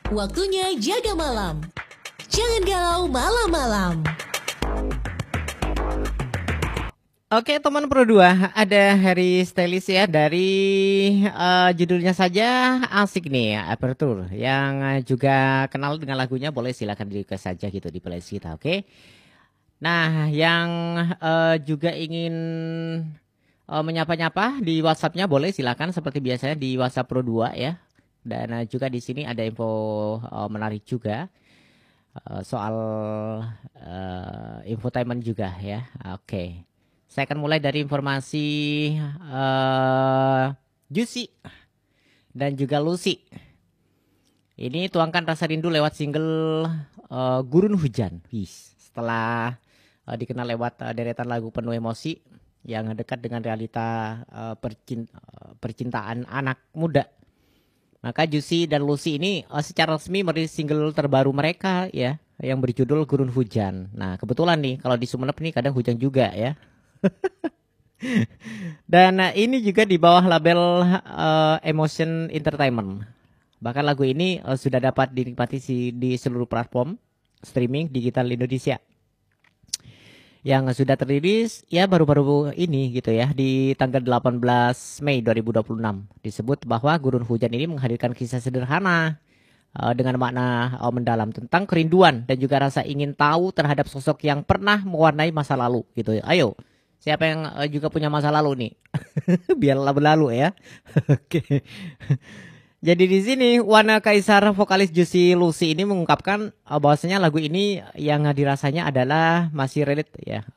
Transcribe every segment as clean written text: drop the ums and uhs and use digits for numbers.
Waktunya jaga malam. Jangan galau malam-malam. Oke teman Pro 2, ada Harry Styles ya dari judulnya saja asik nih Aperture. Yang juga kenal dengan lagunya boleh silakan di request saja gitu di playlist kita, oke? Nah, yang juga ingin menyapa-nyapa di WhatsApp-nya boleh silakan seperti biasanya di WhatsApp Pro 2 ya. Dan juga di sini ada info menarik juga soal infotainment juga ya. Oke. Saya akan mulai dari informasi Juicy dan juga Lucy. Ini tuangkan rasa rindu lewat single Gurun Hujan. Setelah dikenal lewat deretan lagu penuh emosi yang dekat dengan realita percintaan anak muda. Maka Juicy dan Lucy ini secara resmi merilis single terbaru mereka ya, yang berjudul Gurun Hujan. Nah kebetulan nih kalau di Sumenep nih kadang hujan juga ya. Dan ini juga di bawah label Emotion Entertainment. Bahkan lagu ini sudah dapat dinikmati di seluruh platform streaming digital Indonesia. Yang sudah teriris ya baru-baru ini gitu ya, di tanggal 18 Mei 2026. Disebut bahwa Gurun Hujan ini menghadirkan kisah sederhana dengan makna mendalam tentang kerinduan dan juga rasa ingin tahu terhadap sosok yang pernah mewarnai masa lalu gitu ya. Ayo, siapa yang juga punya masa lalu nih? Biarlah berlalu ya. Oke. Jadi di sini Wana Kaisar vokalis Juicy Lucy ini mengungkapkan bahwasanya lagu ini yang dirasanya adalah masih relate ya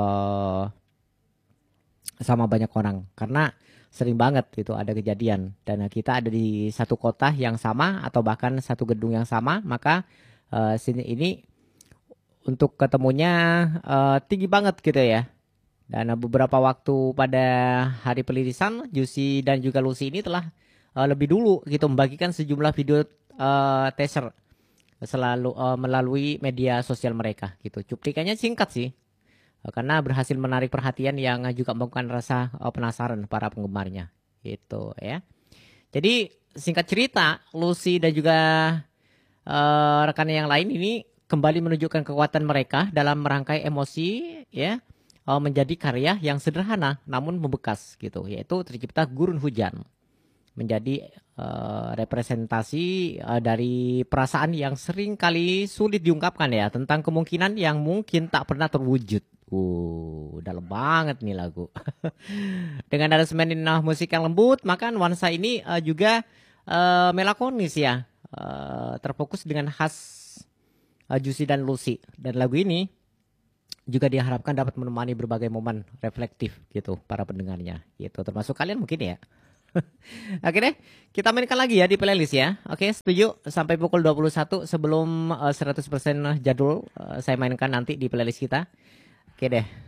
sama banyak orang karena sering banget itu ada kejadian dan kita ada di satu kota yang sama atau bahkan satu gedung yang sama, maka sini ini untuk ketemunya tinggi banget gitu ya. Dan beberapa waktu pada hari pelirisan Juicy dan juga Lucy ini telah lebih dulu gitu membagikan sejumlah video teaser selalu melalui media sosial mereka gitu. Cuplikannya singkat sih karena berhasil menarik perhatian yang juga membuahkan rasa penasaran para penggemarnya gitu ya. Jadi singkat cerita Lucy dan juga rekan yang lain ini kembali menunjukkan kekuatan mereka dalam merangkai emosi ya, menjadi karya yang sederhana namun membekas gitu, yaitu tercipta Gurun Hujan. Menjadi representasi dari perasaan yang sering kali sulit diungkapkan ya, tentang kemungkinan yang mungkin tak pernah terwujud. Dalam banget nih lagu. Dengan aransemen musik yang lembut, maka nuansa ini juga melakonis ya, terfokus dengan khas Juicy dan Lucy. Dan lagu ini juga diharapkan dapat menemani berbagai momen reflektif gitu para pendengarnya gitu, termasuk kalian mungkin ya. Oke deh, kita mainkan lagi ya di playlist ya. Oke, setuju sampai pukul 21 sebelum 100% jadul saya mainkan nanti di playlist kita. Oke deh.